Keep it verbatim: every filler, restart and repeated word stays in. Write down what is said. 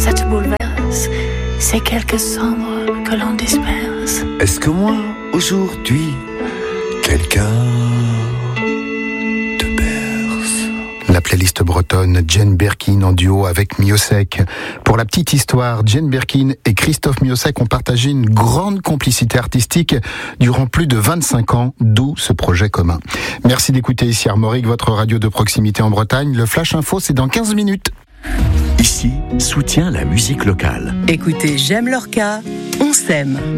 ça te bouleverse. C'est quelques cendres que l'on disperse. Est-ce que moi, aujourd'hui, quelqu'un te berce? La playlist bretonne Jane Birkin en duo avec Miossec. Pour la petite histoire, Jane Birkin et Christophe Miossec ont partagé une grande complicité artistique durant plus de vingt-cinq ans, d'où ce projet commun. Merci d'écouter ici Armorique, votre radio de proximité en Bretagne. Le Flash Info, c'est dans quinze minutes. Ici, soutient la musique locale. Écoutez, j'aime Lorca, on s'aime.